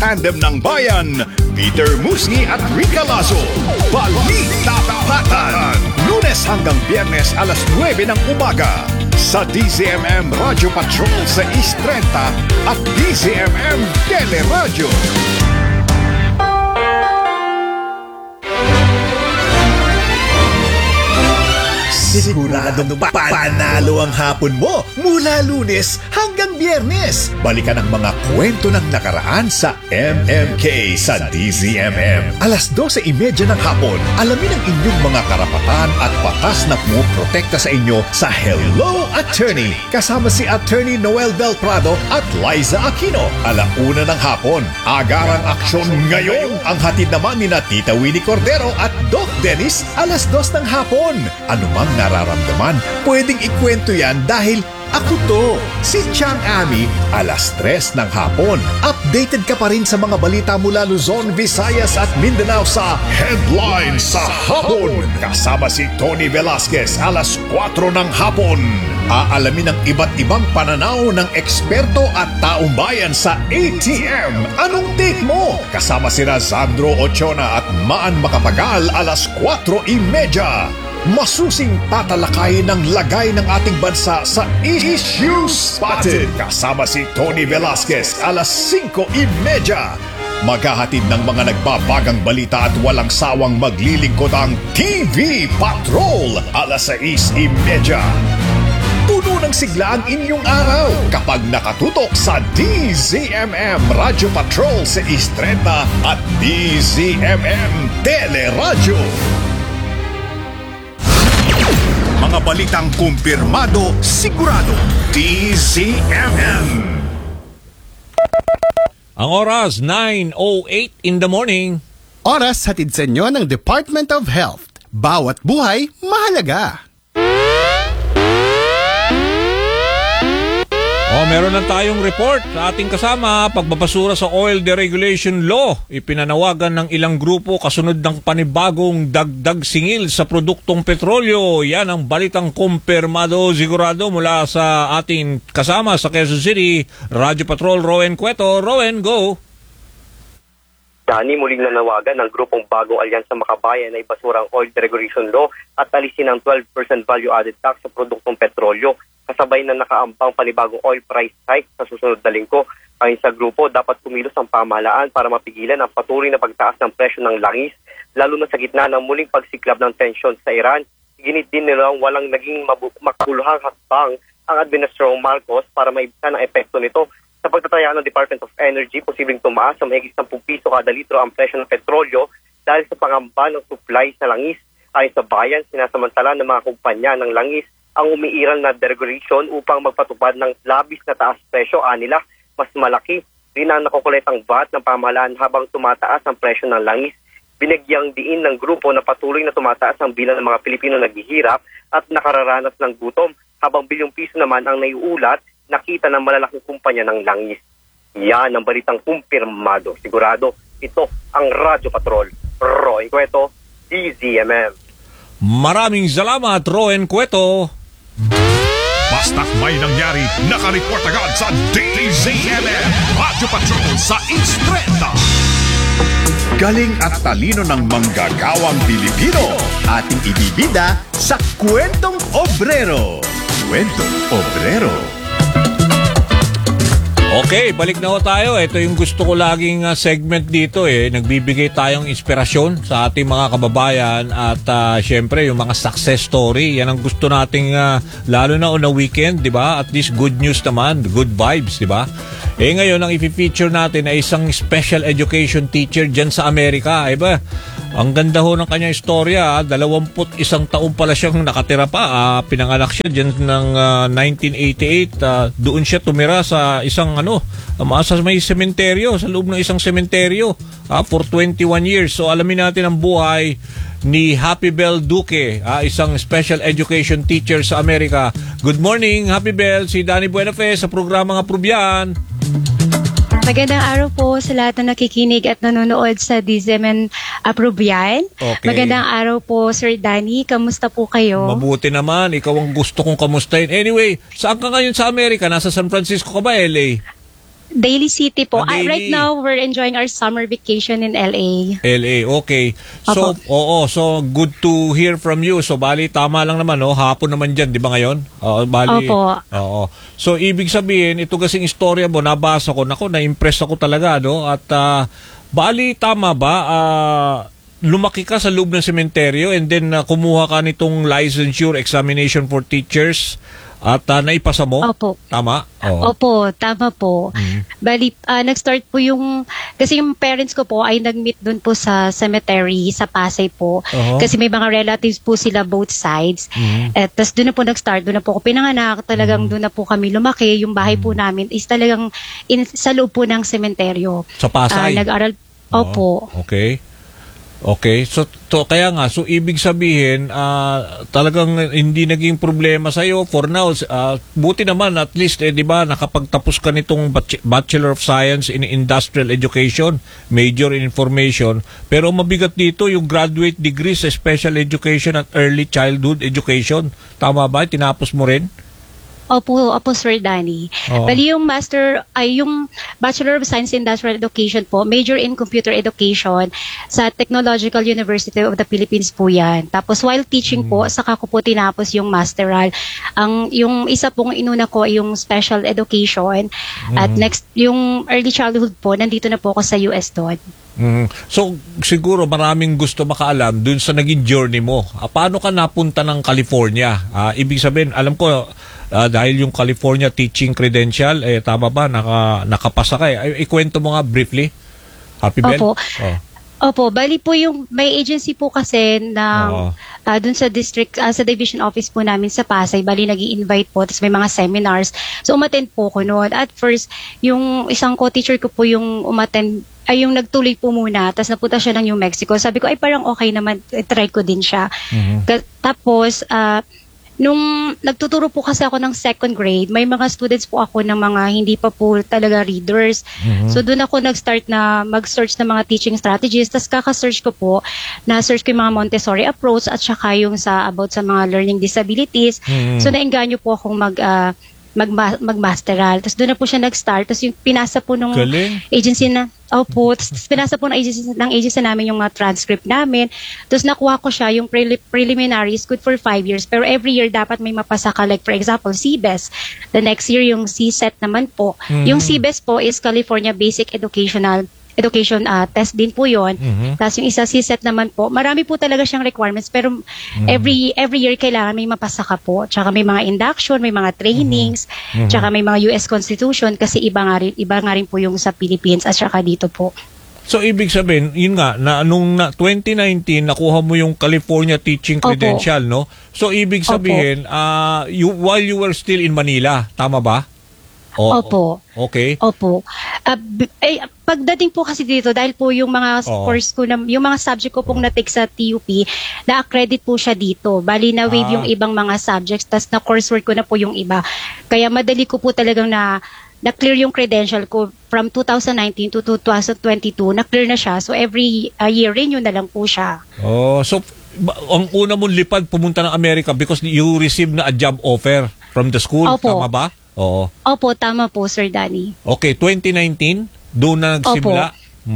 tandem ng bayan, Peter Musni at Rica Lazo. Balita Tapatan, Lunes hanggang Biyernes alas 9 ng umaga sa DZMM Radio Patrol sa East 30 at DZMM Teleradyo. Siguradong panalo ang hapon mo mula Lunes hanggang Biyernes. Balikan ang mga kwento ng nakaraan sa MMK sa DZMM. Alas 12:30 ng hapon, alamin ang inyong mga karapatan at batas na pumoprotekta sa inyo sa Hello Attorney. Kasama si Attorney Noel Del Prado at Liza Aquino. 1:00 ng hapon, agarang aksyon ngayon. Ang hatid naman ni na Tita Winnie Cordero at Doc Dennis, alas 2 ng hapon. Anumang nararamdaman, pwedeng ikwento yan dahil ako to, si Chang Ami, alas 3 ng hapon. Updated ka pa rin sa mga balita mula Luzon, Visayas at Mindanao sa Headline sa Hapon. Kasama si Tony Velasquez, alas 4 ng hapon. Aalamin ang iba't ibang pananaw ng eksperto at taong bayan sa ATM. Anong take mo? Kasama si Sandro Ochona at Maan Makapagal, alas 4:30. Masusing tatalakayin ng lagay ng ating bansa sa Issue Spotted. Kasama si Tony Velasquez, alas 5:30. Maghahatid ng mga nagbabagang balita at walang sawang maglilingkod ang TV Patrol, alas 6:30. Puno ng sigla ang inyong araw kapag nakatutok sa DZMM Radio Patrol sa East 30 at DZMM Teleradyo. Mga balitang kumpirmado, sigurado, DZMM. Ang oras, 9:08 in the morning. Oras hatid sa inyo ng Department of Health. Bawat buhay, mahalaga. Meron na tayong report sa ating kasama, pagbabasura sa Oil Deregulation Law. Ipinanawagan ng ilang grupo kasunod ng panibagong dagdag singil sa produktong petrolyo. Yan ang balitang kumpirmado sigurado mula sa ating kasama sa Quezon City, Radyo Patrol Rowen Cueto. Rowen, go! Dani, muling nanawagan ng grupong Bagong Alyansa Makabayan na ibasurang Oil Deregulation Law at alisin ang 12% value-added tax sa produktong petrolyo. Kasabay na nakaambang panibagong oil price hike sa susunod na linggo. Ayon sa grupo, dapat kumilos ang pamahalaan para mapigilan ang patuloy na pagtaas ng presyo ng langis, lalo na sa gitna ng muling pagsiklab ng tensyon sa Iran. Ginit din nilang walang naging makabuluhang hakbang ang Administrasyong Marcos para maibsan ang epekto nito. Sa pagtataya ng Department of Energy, posibleng tumaas sa mahigit 10 piso kada litro ang presyo ng petrolyo dahil sa pangamba ng supply sa langis. Ayon sa bayan, sinasamantala ng mga kumpanya ng langis ang umiiral na deregulation upang magpatupad ng labis na taas presyo. Anila, mas malaki rin ang nakukuletang VAT ng pamahalaan habang tumataas ang presyo ng langis. Binagyang diin ng grupo na patuloy na tumataas ang bilang ng mga Pilipino naghihirap at nakararanas ng gutom, habang bilyong piso naman ang naiulat nakita ng malalaking kumpanya ng langis. Yan ang balitang kumpirmado. Sigurado, ito ang Radyo Patrol. Roy Cueto, DZMM. Maraming salamat, Rowen Cueto. Basta't may nangyari, nakareport agad sa DZMM Radio Patrol sa East 30. Galing at talino ng manggagawang Pilipino, ating ibibida sa Kwentong Obrero. Kwentong Obrero. Okay, balik na ho tayo. Ito yung gusto ko laging segment dito eh. Nagbibigay tayong inspirasyon sa ating mga kababayan at syempre yung mga success story. Yan ang gusto nating lalo na on a weekend, di ba? At least good news naman, good vibes, di ba? Eh ngayon, ang i-feature natin ay isang special education teacher dyan sa Amerika. Eh ba? Ang ganda ho ng kanyang istorya, 21 taon pala siyang nakatira pa. Pinanganak siya dyan ng 1988. Doon siya tumira sa isang sa may sementeryo, sa loob ng isang sementeryo for 21 years. So alamin natin ang buhay ni Happy Bell Duque, isang special education teacher sa Amerika. Good morning, Happy Bell. Si Danny Buenafe sa programa ng Aprubian. Magandang araw po sa lahat na nakikinig at nanonood sa DZMM Aprubian. Okay. Magandang araw po, Sir Danny. Kamusta po kayo? Mabuti naman. Ikaw ang gusto kong kamustahin. Anyway, saan ka ngayon sa Amerika? Nasa San Francisco ka ba, LA? Daly City po. Daly. Right now, we're enjoying our summer vacation in LA. LA, okay. So, so good to hear from you. So, bali, tama lang naman, no? Hapon naman dyan, di ba ngayon? Bali, Opo. Oo. So, ibig sabihin, ito kasing istorya mo, nabasa ko, na-impress ako talaga, no? At, bali, tama ba? Lumaki ka sa loob ng sementeryo and then kumuha ka nitong licensure examination for teachers at naipasa mo? Opo. Tama? Oo. Opo, tama po. Bali, nag-start po kasi yung parents ko po ay nag-meet dun po sa cemetery, sa Pasay po. Kasi may mga relatives po sila both sides. At tas doon na po nag-start, doon na po ako pinanganak, talagang doon na po kami lumaki. Yung bahay po namin is talagang sa loob po ng sementeryo. Sa Pasay? Nag-aral, opo. Okay. Okay, so kaya nga, so ibig sabihin, talagang hindi naging problema sa iyo for now. Buti naman at least, di ba, nakapagtapos ka nitong Bachelor of Science in Industrial Education, Major in Information, pero mabigat dito yung graduate degree sa Special Education at Early Childhood Education. Tama ba? Tinapos mo rin? Opo, Sir Danny. Bali yung yung Bachelor of Science in Industrial Education po, major in Computer Education sa Technological University of the Philippines po yan. Tapos while teaching po, saka ko po tinapos yung masteral. Yung isa pong inuna ko ay yung Special Education. At next, yung Early Childhood po, nandito na po ako sa US doon. So, siguro maraming gusto makaalam dun sa naging journey mo. Paano ka napunta ng California? Ibig sabihin, alam ko, dahil yung California teaching credential, tama ba? Nakapasa ka ikwento mo nga briefly. Happy Bell? Opo. Opo, bali po yung may agency po kasi ng dun sa district, sa division office po namin sa Pasay, bali nag-i-invite po, tapos may mga seminars. So umattend po ko noon. At first, yung isang co-teacher ko po yung umattend, ay yung nagtuloy po muna, tapos napunta siya ng New Mexico. Sabi ko, ay parang okay naman, try ko din siya. Tapos, nung nagtuturo po kasi ako ng second grade, may mga students po ako ng mga hindi pa po talaga readers. So doon ako nag-start na mag-search ng mga teaching strategies. Tapos kaka-search ko po, na-search ko yung mga Montessori approach at saka yung about sa mga learning disabilities. So naengganyo po akong magmasteral. Tapos doon na po siya nag-start. Tapos yung pinasa po nung agency na, tapos pinasa po ng agency namin yung mga transcript namin. Tapos nakuha ko siya, yung preliminaries, good for 5 years. Pero every year dapat may mapasa ka. Like for example, CBES. The next year yung CSET naman po. Yung CBES po is California Basic Education test din po yon. Tapos yung isa CSET naman po, marami po talaga siyang requirements pero every year kailangan may mapasa ka po. Tsaka may mga induction, may mga trainings, tsaka may mga US Constitution kasi iba nga rin po yung sa Philippines at tsaka dito po. So ibig sabihin, yun nga, nung 2019 nakuha mo yung California Teaching Credential, no? So ibig sabihin, while you were still in Manila, tama ba? Opo. Okay. Opo. Pagdating po kasi dito, dahil po yung mga course ko, yung mga subject ko pong na-take sa TUP, na-accredit po siya dito. Bali na-waive yung ibang mga subjects, tas na-coursework ko na po yung iba. Kaya madali ko po talagang na-clear yung credential ko from 2019 to 2022. Na-clear na siya. So every year, renew na lang po siya. So ang una mong lipad pumunta ng Amerika because you received na a job offer from the school. Opo. Tama ba? Oo. Opo, tama po, Sir Danny. Okay, 2019, doon na nagsimula?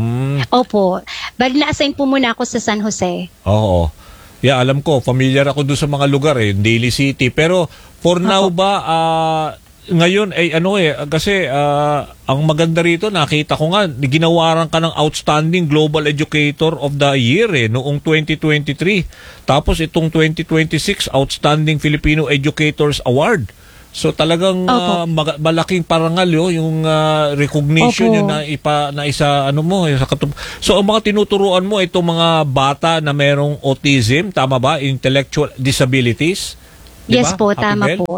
Opo. Bali na-assign po muna ako sa San Jose. Oo. Yeah, alam ko, familiar ako doon sa mga lugar Daly City. Pero for now ba, ngayon, kasi ang maganda rito, nakita ko nga, ginawaran ka ng Outstanding Global Educator of the Year noong 2023. Tapos itong 2026, Outstanding Filipino Educators Award. So talagang malaking parangal yung recognition yun na isa So ang mga tinuturuan mo itong mga bata na merong autism, tama ba? Intellectual disabilities? Diba? Yes po, tama po.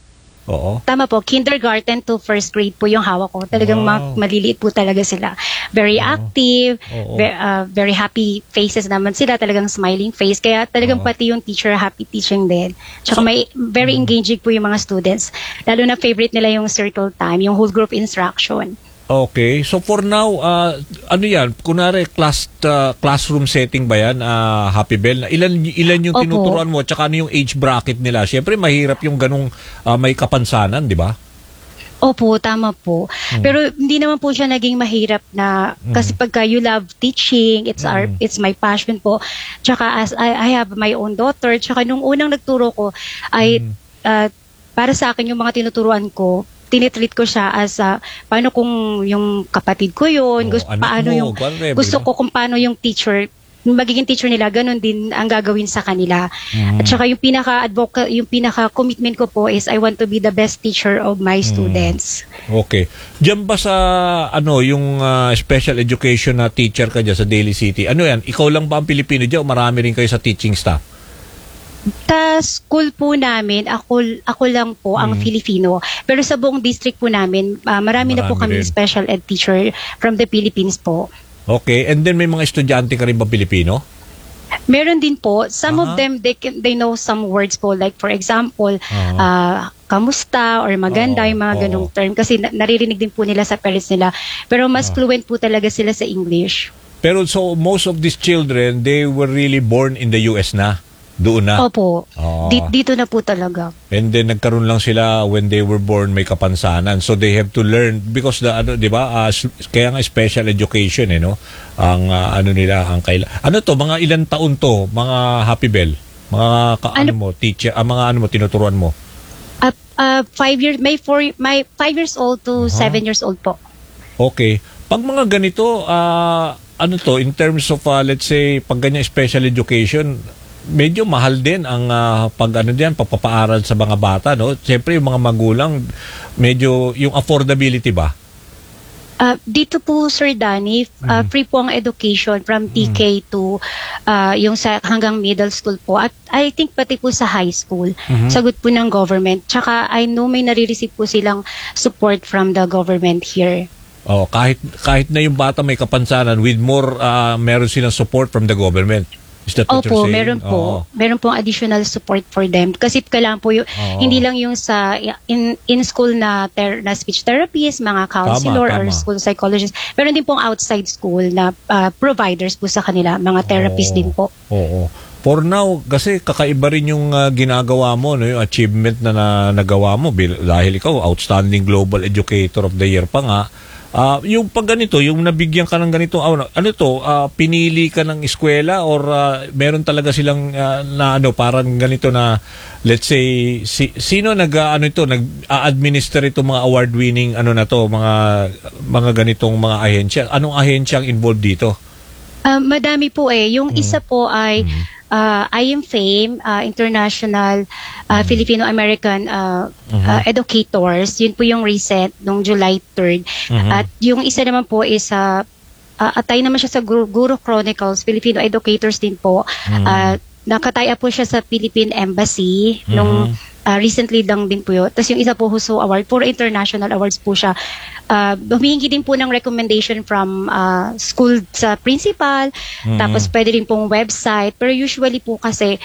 Tama po, kindergarten to first grade po yung hawak ko. Talagang maliliit po talaga sila. Very active, very happy faces naman sila, talagang smiling face. Kaya talagang pati yung teacher happy teaching din. Tsaka may very engaging po yung mga students. Lalo na favorite nila yung circle time, yung whole group instruction. Okay. So for now, ano yan? Kunwari, classroom setting ba yan, Happy Bell? Ilan yung tinuturuan mo? Tsaka ano yung age bracket nila? Siyempre, mahirap yung ganung may kapansanan, di ba? Opo, tama po. Pero hindi naman po siya naging mahirap na kasi pagka you love teaching, it's my passion po. Tsaka as I have my own daughter, tsaka nung unang nagturo ko ay para sa akin yung mga tinuturuan ko, tinitreat ko siya as paano kung yung kapatid ko yun, gusto ko kung paano yung teacher magiging teacher nila, ganun din ang gagawin sa kanila. At saka yung pinaka-commitment ko po is I want to be the best teacher of my students. Okay. Diyan ba sa yung special education na teacher ka dyan sa Daly City? Ano yan? Ikaw lang ba ang Pilipino dyan o marami rin kayo sa teaching staff? Sa school po namin, ako lang po ang Filipino. Pero sa buong district po namin, marami na po kami special ed teacher from the Philippines po. Okay, and then may mga estudyante ka rin ba Pilipino? Meron din po. Some of them, they know some words po. Like for example, kamusta or maganda, yung mga ganong term. Kasi naririnig din po nila sa parents nila. Pero mas fluent po talaga sila sa English. Pero so most of these children, they were really born in the US na? Doon na? Opo. Dito na po talaga. And then nagkaroon lang sila when they were born may kapansanan. So they have to learn because di ba? Kaya nga special education no. Ang nila ang mga ilang taon to, mga Happy Bell, mga teacher, mga tinuturuan mo. 5 years, my 5 years old to 7 years old po. Okay. Pag mga ganito, in terms of let's say pag ganyan special education, medyo mahal din ang pagpapaaral sa mga bata, no? Siyempre yung mga magulang, medyo yung affordability ba? Dito po, Sir Danny, free po ang education from TK to yung hanggang middle school po. At I think pati po sa high school, sagot po ng government. Tsaka I know may nare-receive po silang support from the government here. Oh, kahit na yung bata may kapansanan, with more meron silang support from the government. Is that what you're saying? Meron po. Meron pong additional support for them. Kasi kailangan po hindi lang yung sa in-school na speech therapist, mga counselor or school psychologist. Meron din pong outside school na providers po sa kanila, mga therapist din po. Oo. For now, kasi kakaiba rin yung ginagawa mo, no? Yung achievement na nagawa mo dahil ikaw, outstanding global educator of the year pa nga. Yung pag ganito, yung nabigyan ka ng ganito, pinili ka ng eskwela or meron talaga silang parang ganito na, let's say, sino nag-administer itong mga award-winning mga ganitong mga ahensya? Anong ahensya ang involved dito? Madami po Yung isa po ay I Am Fame, International Filipino-American Educators. Yun po yung recent, nung July 3rd. At yung isa naman po is, atay naman siya sa Guru Chronicles, Filipino Educators din po. Nakataya po siya sa Philippine Embassy nung recently lang din po yun. Tapos yung isa po Huso Award, puro international awards po siya. Humihingi din po ng recommendation from school sa principal, tapos pwede rin pong website. Pero usually po kasi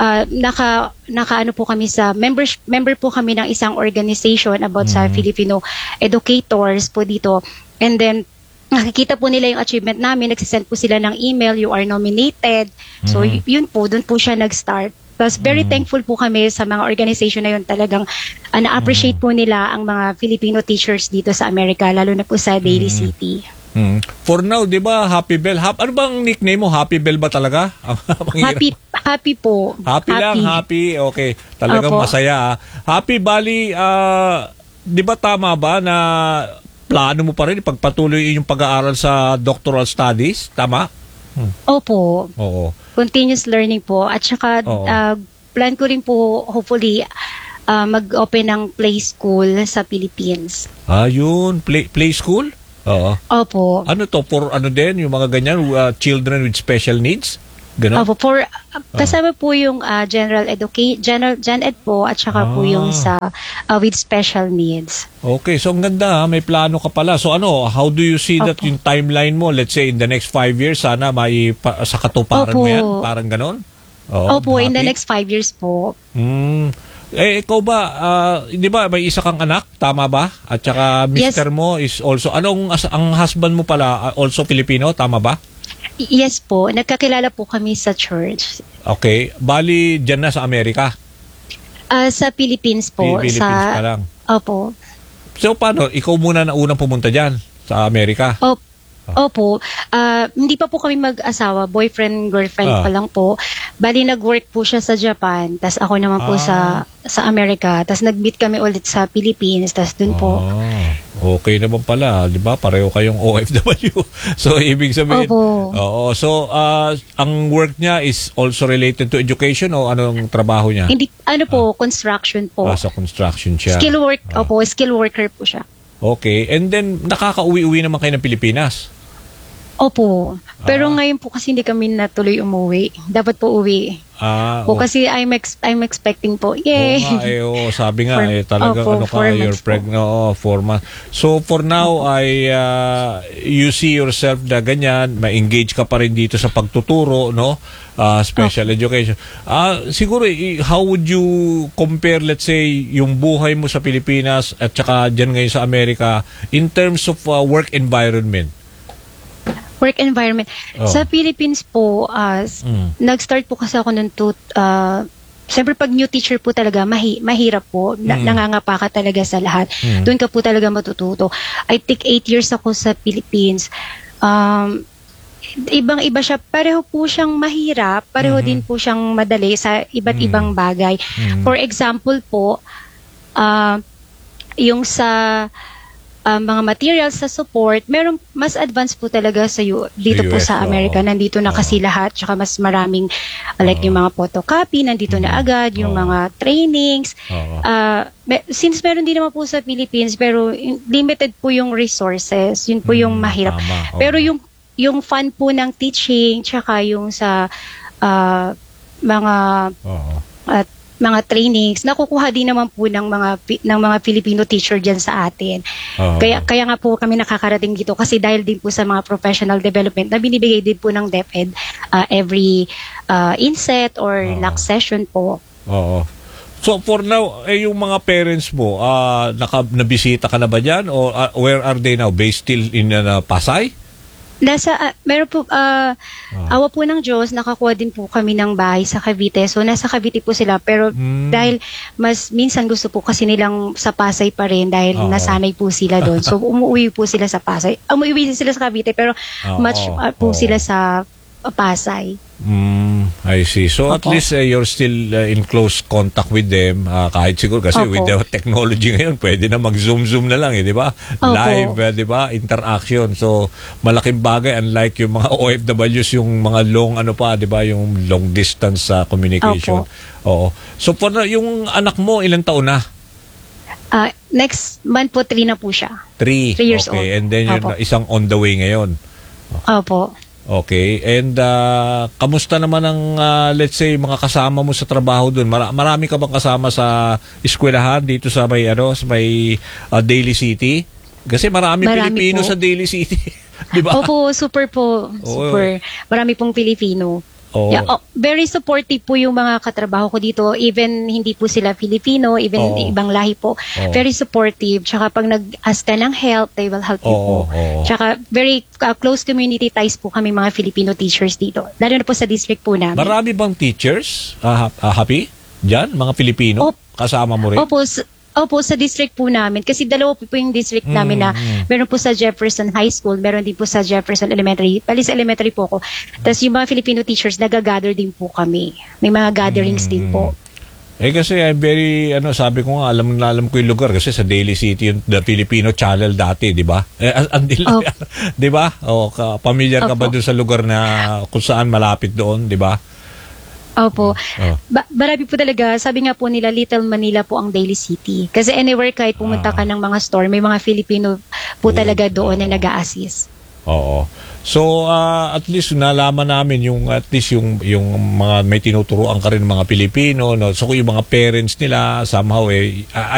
naka po kami sa member po kami ng isang organization about sa Filipino educators po dito. And then nakikita po nila yung achievement namin, nagsisend po sila ng email, you are nominated. So yun po, doon po siya nag-start. Tapos very thankful po kami sa mga organization na yun. Talagang na-appreciate po nila ang mga Filipino teachers dito sa Amerika, lalo na po sa Daly City. For now, di ba, Happy Bell? Ano bang nickname mo? Happy Bell ba talaga? Happy po. Happy lang, happy. Okay. Talagang masaya. Happy, bali, di ba tama ba na plano mo pa rin pagpatuloy yung pag-aaral sa doctoral studies? Tama? Opo. Oo. Continuous learning po. At saka plan ko rin po hopefully mag-open ng play school sa Philippines. Yun. Play school? Oo. Opo. Ano to? For din? Yung mga ganyan? Children with special needs? Ganun? Opo. Kasama po yung general Gen Ed po at saka po yung sa with special needs. Okay. So ang ganda, may plano ka pala. So how do you see that yung timeline mo? Let's say in the next 5 years, sana sa katuparan mo yan? Parang ganon? Opo, in the next 5 years po. Ikaw ba, di ba may isa kang anak? Tama ba? At saka mister mo is also, ang husband mo pala also Filipino? Tama ba? Yes po. Nagkakilala po kami sa church. Okay. Bali, dyan na sa Amerika? Sa Philippines po. Philippines pa lang? Opo. So paano? Ikaw muna na unang pumunta dyan sa Amerika? Opo. Hindi pa po kami mag-asawa. Boyfriend, girlfriend pa lang po. Bali, nag-work po siya sa Japan. Tas ako naman po sa Amerika. Tas nag-meet kami ulit sa Philippines. Tas dun po. Okay naman pala. Di ba? Pareho kayong OFW. So, ibig sabihin. Opo. Oo. So, ang work niya is also related to education o anong trabaho niya? Hindi, construction po. Sa construction siya. Skill worker po siya. Okay. And then, nakaka-uwi-uwi naman kayo ng Pilipinas? Opo. Pero ngayon po kasi hindi kami natuloy umuwi. Dapat po uwi. Kasi I'm expecting po. Yay! Sabi nga, talagang you're pregnant. 4 months. So, for now, you see yourself na ganyan, ma-engage ka pa rin dito sa pagtuturo, no? Special education. Siguro, how would you compare, let's say, yung buhay mo sa Pilipinas at saka dyan ngayon sa Amerika in terms of work environment? Work environment. Sa Philippines po, nag-start po kasi ako nung siyempre pag new teacher po talaga, mahirap po. Nangangapa ka talaga sa lahat. Doon ka po talaga matututo. I think 8 years ako sa Philippines. Ibang-iba siya. Pareho po siyang mahirap. Pareho din po siyang madali sa iba't ibang bagay. For example po, yung sa mga materials sa support, meron mas advanced po talaga dito po sa Amerika. Nandito na kasi lahat, tsaka mas maraming like yung mga photocopy, nandito na agad, yung mga trainings. Since meron din naman po sa Philippines, pero limited po yung resources, yun po yung mahirap. Pero yung fun po ng teaching, tsaka yung sa mga trainings, nakukuha din naman po ng mga Filipino teacher diyan sa atin. Kaya nga po kami nakakarating dito kasi dahil din po sa mga professional development na binibigay din po ng DepEd every inset or LAC session po. So for now, yung mga parents mo, nabisita ka na ba dyan? O where are they now? Based still in Pasay? Meron po, awa po ng Diyos, nakakuha din po kami ng bahay sa Cavite. So, nasa Cavite po sila. Pero dahil minsan gusto po kasi nilang sa Pasay pa rin dahil nasanay po sila doon. So, umuwi po sila sa Pasay. Umuwi sila sa Cavite pero po sila sa Pasay. I see. So at least you're still in close contact with them kahit siguro kasi with the technology ngayon pwede na mag-zoom na lang di ba? Live, di ba? Interaction. So malaking bagay unlike yung mga OFWs yung mga long di ba? Yung long distance communication. So for yung anak mo ilang taon na? Next month po 3 na po siya. 3 years old. And then yung isang on the way ngayon. Opo. Okay. And kamusta naman ang let's say mga kasama mo sa trabaho doon? Marami ka bang kasama sa eskwelahan dito sa may Daly City? Kasi marami Pilipino po sa Daly City. Di ba? Opo, super po. Super. Marami pong Pilipino. Very supportive po yung mga katrabaho ko dito. Even hindi po sila Filipino, even ibang lahi po. Very supportive. Tsaka pag nag-ask ka ng help, they will help you po. Tsaka very close community ties po kami mga Filipino teachers dito. Lalo na po sa district po namin. Marami bang teachers, Happy? Diyan, mga Filipino? Kasama mo rin? Opo, sa district po namin. Kasi 2 po yung district namin na meron po sa Jefferson High School, meron din po sa Jefferson Elementary. Pali sa elementary po ako. Tapos yung mga Filipino teachers, nag-gather din po kami. May mga gatherings din po. Kasi I'm very, sabi ko nga, alam ko yung lugar kasi sa Daly City yung The Filipino Channel dati, di ba? Di ba? Pamilyar ka ba doon sa lugar na kung saan malapit doon, di ba? Opo. Marami po talaga, sabi nga po nila, Little Manila po ang Daly City. Kasi anywhere kahit pumunta ka ng mga store, may mga Filipino po talaga doon na nag-a-assist. So at least nalaman namin yung mga may tinuturuan ka rin mga Pilipino, no? So yung mga parents nila somehow